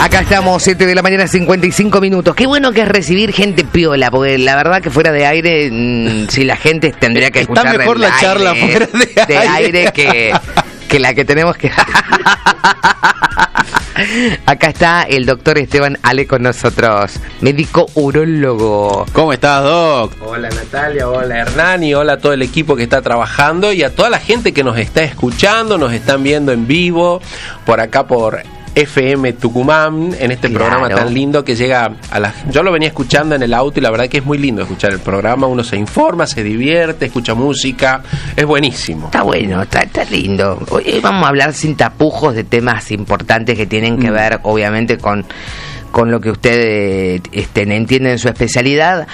Acá estamos, 7 de la mañana, 55 minutos. Qué bueno que es recibir gente piola, porque la verdad que fuera de aire, si la gente tendría que escuchar. Está mejor la aire, charla fuera de aire que la que tenemos que... Acá está el doctor Esteban Ale con nosotros, médico urólogo. ¿Cómo estás, Doc? Hola Natalia, hola Hernani, hola a todo el equipo que está trabajando y a toda la gente que nos está escuchando, nos están viendo en vivo, por acá por FM Tucumán, en este programa tan lindo que llega a la... Yo lo venía escuchando en el auto y la verdad que es muy lindo escuchar el programa, uno se informa, se divierte, escucha música, es buenísimo. Está bueno, está lindo. Hoy vamos a hablar sin tapujos de temas importantes que tienen que ver, obviamente, con lo que usted entiende en su especialidad.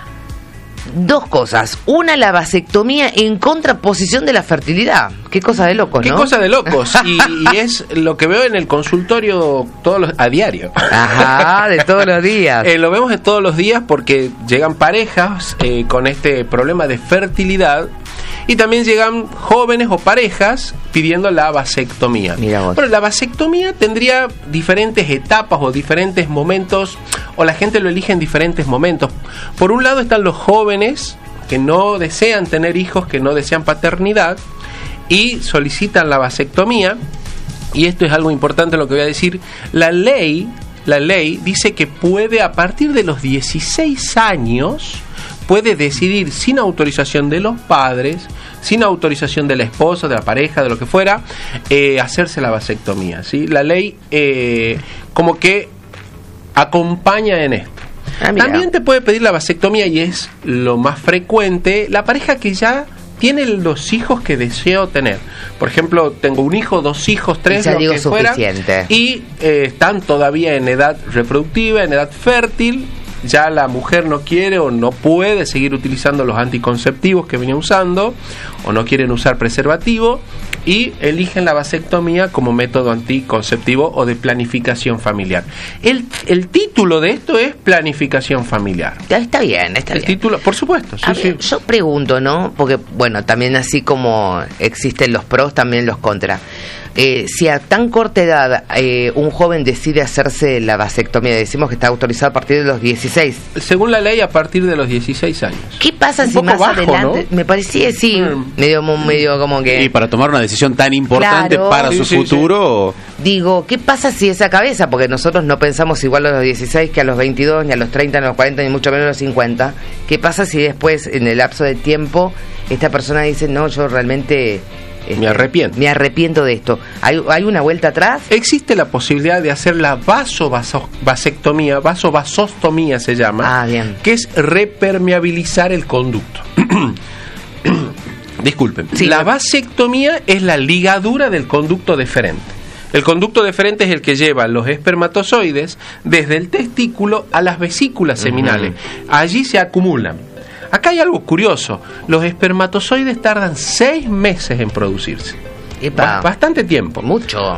Dos cosas. Una, la vasectomía en contraposición de la fertilidad. Qué cosa de locos, ¿no? Qué cosa de locos. Y es lo que veo en el consultorio a diario. Ajá, de todos los días. Lo vemos de todos los días porque llegan parejas con este problema de fertilidad y también llegan jóvenes o parejas pidiendo la vasectomía. Mira vos. Bueno, la vasectomía tendría diferentes etapas o diferentes momentos, o la gente lo elige en diferentes momentos. Por un lado están los jóvenes que no desean tener hijos, que no desean paternidad y solicitan la vasectomía. Y esto es algo importante lo que voy a decir. La ley dice que puede, a partir de los 16 años, puede decidir sin autorización de los padres, sin autorización de la esposa, de la pareja, de lo que fuera, hacerse la vasectomía, ¿sí? La ley como que acompaña en esto. También te puede pedir la vasectomía, y es lo más frecuente, la pareja que ya tiene los hijos que deseo tener. Por ejemplo, tengo un hijo, 2 hijos, 3, lo que fuera, y están todavía en edad reproductiva, en edad fértil. Ya la mujer no quiere o no puede seguir utilizando los anticonceptivos que venía usando, o no quieren usar preservativo, y eligen la vasectomía como método anticonceptivo o de planificación familiar. El título de esto es planificación familiar. Está bien. El título, por supuesto. Sí. Yo pregunto, ¿no? Porque, bueno, también así como existen los pros, también los contras. Si a tan corta edad un joven decide hacerse la vasectomía, decimos que está autorizado a partir de los 16. Según la ley, a partir de los 16 años. ¿Qué pasa si más adelante? ¿No? Me parecía, sí, medio como que... Y para tomar una decisión tan importante para su futuro... Digo, ¿qué pasa si esa cabeza? Porque nosotros no pensamos igual a los 16 que a los 22, ni a los 30, ni a los 40, ni mucho menos a los 50. ¿Qué pasa si después, en el lapso de tiempo, esta persona dice, no, yo realmente... Me arrepiento de esto. ¿Hay una vuelta atrás? Existe la posibilidad de hacer la vasectomía, vasostomía se llama, que es repermeabilizar el conducto. Disculpen. Sí, la vasectomía es la ligadura del conducto deferente. El conducto deferente es el que lleva los espermatozoides desde el testículo a las vesículas seminales. Allí se acumulan. Acá hay algo curioso. Los espermatozoides tardan 6 meses en producirse. Epa. Bastante tiempo. Mucho.